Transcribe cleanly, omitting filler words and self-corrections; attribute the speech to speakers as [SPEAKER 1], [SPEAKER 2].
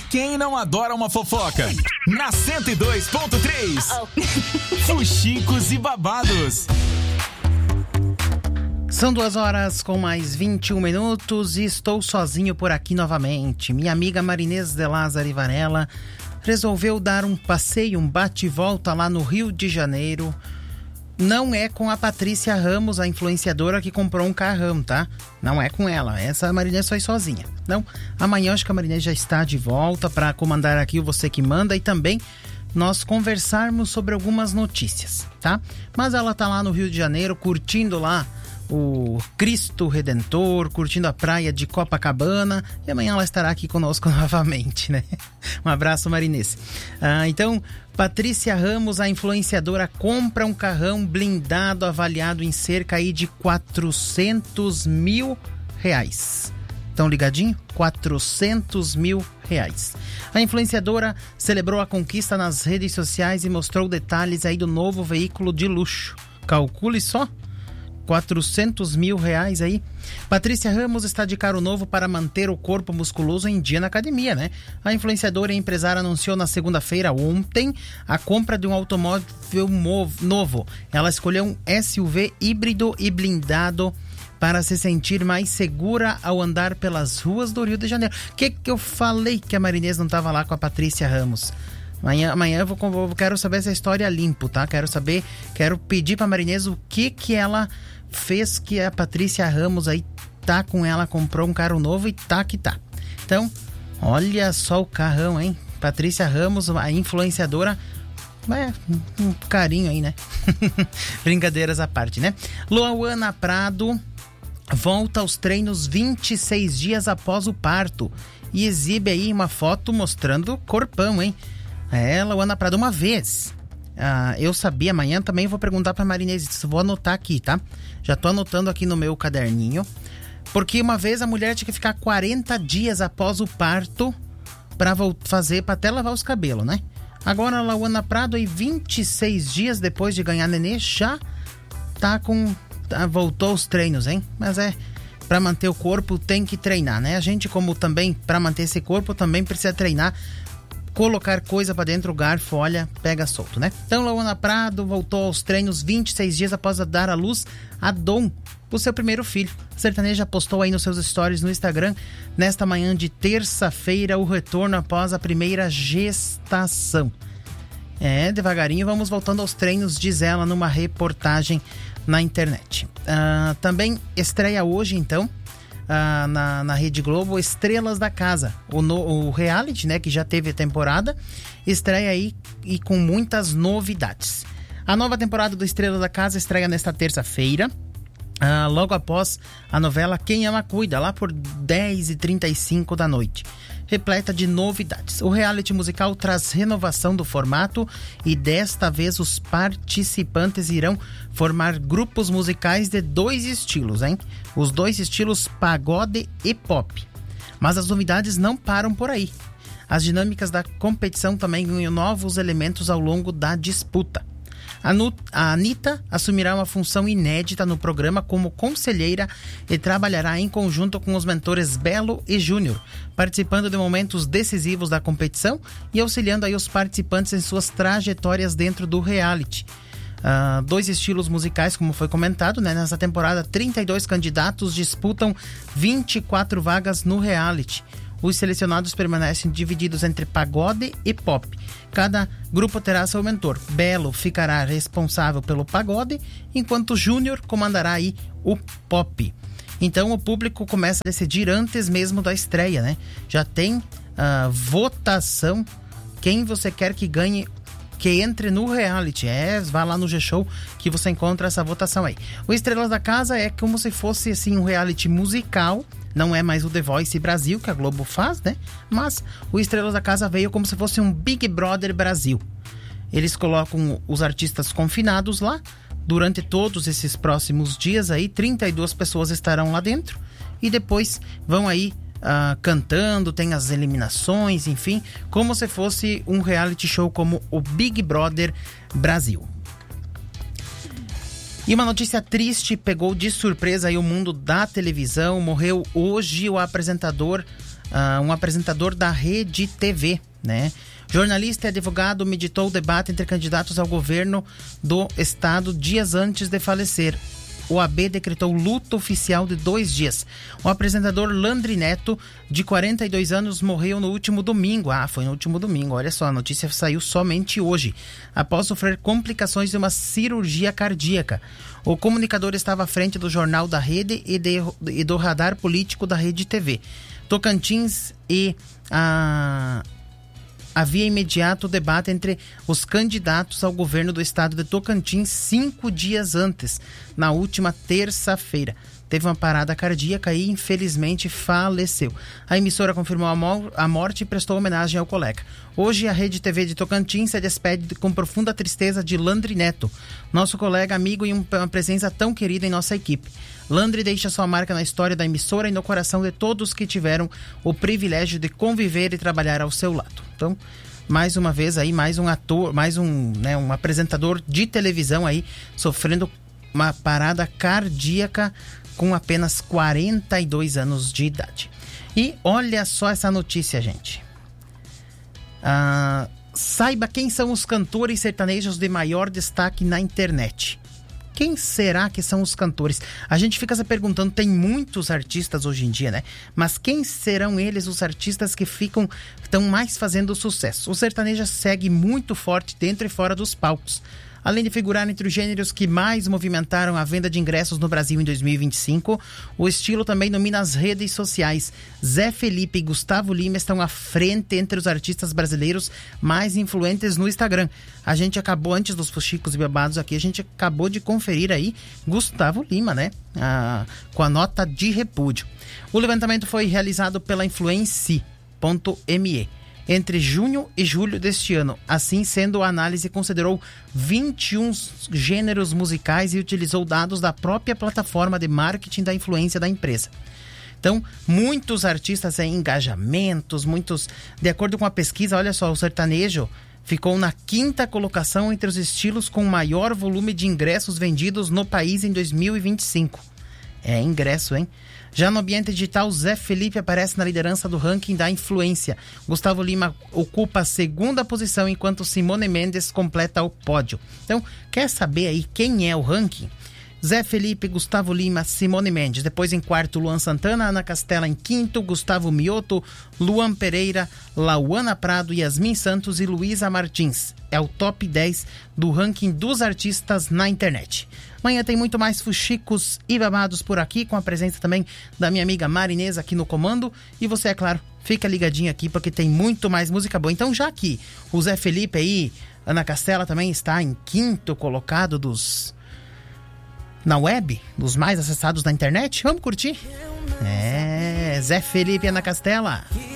[SPEAKER 1] Quem não adora uma fofoca? Na 102.3, Fuxicos e Babados.
[SPEAKER 2] São 2 horas com mais 21 minutos e estou sozinho por aqui novamente. Minha amiga Marinês de Lázaro Varela resolveu dar um passeio, um bate-volta lá no Rio de Janeiro. Não é com a Patrícia Ramos, a influenciadora que comprou um carrão, tá? Não é com ela, essa Marinês foi sozinha. Não, amanhã acho que a Marinês já está de volta para comandar aqui o Você Que Manda e também nós conversarmos sobre algumas notícias, tá? Mas ela tá lá no Rio de Janeiro curtindo lá o Cristo Redentor, curtindo a praia de Copacabana, e amanhã ela estará aqui conosco novamente, né? Um abraço, Marinês. Então, Patrícia Ramos, a influenciadora, compra um carrão blindado avaliado em cerca aí de R$400 mil. Estão ligadinho? R$400 mil. A influenciadora celebrou a conquista nas redes sociais e mostrou detalhes aí do novo veículo de luxo. Calcule só. R$400 mil aí. Patrícia Ramos está de carro novo para manter o corpo musculoso em dia na academia, né? A influenciadora e empresária anunciou na segunda-feira, ontem, a compra de um automóvel novo. Ela escolheu um SUV híbrido e blindado para se sentir mais segura ao andar pelas ruas do Rio de Janeiro. O que eu falei que a Marinês não estava lá com a Patrícia Ramos? Amanhã eu quero saber essa história limpo, tá? Quero pedir pra Marinês o que ela fez que a Patrícia Ramos aí tá com ela, comprou um carro novo e tá que tá. Então, olha só o carrão, hein? Patrícia Ramos, a influenciadora, um carinho aí, né? Brincadeiras à parte, né? Luana Prado volta aos treinos 26 dias após o parto e exibe aí uma foto mostrando corpão, hein? Luana Prado, uma vez. Eu sabia, amanhã também vou perguntar pra Marinês, vou anotar aqui, tá? Já tô anotando aqui no meu caderninho. Porque uma vez a mulher tinha que ficar 40 dias após o parto pra fazer, pra até lavar os cabelos, né? Agora a Luana Prado, aí 26 dias depois de ganhar nenê, já voltou aos treinos, hein? Mas pra manter o corpo tem que treinar, né? A gente, como também, pra manter esse corpo, também precisa treinar. Colocar coisa pra dentro, o garfo, olha, pega solto, né? Então, Luana Prado voltou aos treinos 26 dias após dar à luz a Dom, o seu primeiro filho. A sertaneja postou aí nos seus stories no Instagram, nesta manhã de terça-feira, o retorno após a primeira gestação. Devagarinho vamos voltando aos treinos, diz ela numa reportagem na internet. Também estreia hoje, então, na Rede Globo, Estrelas da Casa, o reality, né, que já teve a temporada, estreia aí e com muitas novidades. A nova temporada do Estrelas da Casa estreia nesta terça-feira, logo após a novela Quem Ama Cuida, lá por 10h35 da noite. Repleta de novidades. O reality musical traz renovação do formato e desta vez os participantes irão formar grupos musicais de 2 estilos, hein? Os 2 estilos pagode e pop. Mas as novidades não param por aí. As dinâmicas da competição também ganham novos elementos ao longo da disputa. A Anitta assumirá uma função inédita no programa como conselheira e trabalhará em conjunto com os mentores Belo e Júnior, participando de momentos decisivos da competição e auxiliando aí os participantes em suas trajetórias dentro do reality. 2 estilos musicais, como foi comentado, né? Nessa temporada, 32 candidatos disputam 24 vagas no reality. Os selecionados permanecem divididos entre pagode e pop. Cada grupo terá seu mentor. Belo ficará responsável pelo pagode, enquanto Júnior comandará aí o pop. Então o público começa a decidir antes mesmo da estreia, né? Já tem votação. Quem você quer que ganhe, que entre no reality. Vá lá no G-Show que você encontra essa votação aí. O Estrelas da Casa é como se fosse assim um reality musical. Não é mais o The Voice Brasil que a Globo faz, né? Mas o Estrelas da Casa veio como se fosse um Big Brother Brasil. Eles colocam os artistas confinados lá. Durante todos esses próximos dias aí, 32 pessoas estarão lá dentro. E depois vão aí cantando, tem as eliminações, enfim. Como se fosse um reality show como o Big Brother Brasil. E uma notícia triste pegou de surpresa aí o mundo da televisão. Morreu hoje o apresentador um apresentador da Rede TV, né? Jornalista e advogado meditou o debate entre candidatos ao governo do estado dias antes de falecer. O AB decretou luto oficial de 2 dias. O apresentador Landry Neto, de 42 anos, morreu no último domingo. Foi no último domingo. Olha só, a notícia saiu somente hoje, após sofrer complicações de uma cirurgia cardíaca. O comunicador estava à frente do Jornal da Rede e do radar político da Rede TV. Tocantins havia imediato debate entre os candidatos ao governo do estado de Tocantins 5 dias antes, na última terça-feira. Teve uma parada cardíaca e, infelizmente, faleceu. A emissora confirmou a morte e prestou homenagem ao colega. Hoje, a Rede TV de Tocantins se despede com profunda tristeza de Landry Neto, nosso colega, amigo e uma presença tão querida em nossa equipe. Landry deixa sua marca na história da emissora e no coração de todos que tiveram o privilégio de conviver e trabalhar ao seu lado. Então, mais uma vez aí, mais um ator, mais um apresentador de televisão aí, sofrendo uma parada cardíaca com apenas 42 anos de idade. E olha só essa notícia, gente. Saiba quem são os cantores sertanejos de maior destaque na internet. Quem será que são os cantores? A gente fica se perguntando, tem muitos artistas hoje em dia, né? Mas quem serão eles, os artistas que estão mais fazendo sucesso? O sertanejo segue muito forte dentro e fora dos palcos. Além de figurar entre os gêneros que mais movimentaram a venda de ingressos no Brasil em 2025, o estilo também domina as redes sociais. Zé Felipe e Gustavo Lima estão à frente entre os artistas brasileiros mais influentes no Instagram. A gente acabou, antes dos Fuxicos e Babados aqui, a gente acabou de conferir aí Gustavo Lima, né? Com a nota de repúdio. O levantamento foi realizado pela Influenci.me. Entre junho e julho deste ano. Assim sendo, a análise considerou 21 gêneros musicais e utilizou dados da própria plataforma de marketing da influência da empresa. Então, muitos artistas em engajamentos, de acordo com a pesquisa, olha só, o sertanejo ficou na 5ª colocação entre os estilos com maior volume de ingressos vendidos no país em 2025. É ingresso, hein? Já no ambiente digital, Zé Felipe aparece na liderança do ranking da influência. Gustavo Lima ocupa a 2ª posição, enquanto Simone Mendes completa o pódio. Então, quer saber aí quem é o ranking? Zé Felipe, Gustavo Lima, Simone Mendes. Depois em 4º, Luan Santana, Ana Castela em 5º, Gustavo Mioto, Luan Pereira, Lauana Prado, Yasmin Santos e Luísa Martins. É o top 10 do ranking dos artistas na internet. Amanhã tem muito mais Fuxicos e Babados por aqui, com a presença também da minha amiga Marinesa aqui no comando. E você, é claro, fica ligadinho aqui porque tem muito mais música boa. Então, já que o Zé Felipe aí, Ana Castela também está em 5º colocado na web, dos mais acessados da internet, vamos curtir? Zé Felipe e Ana Castela.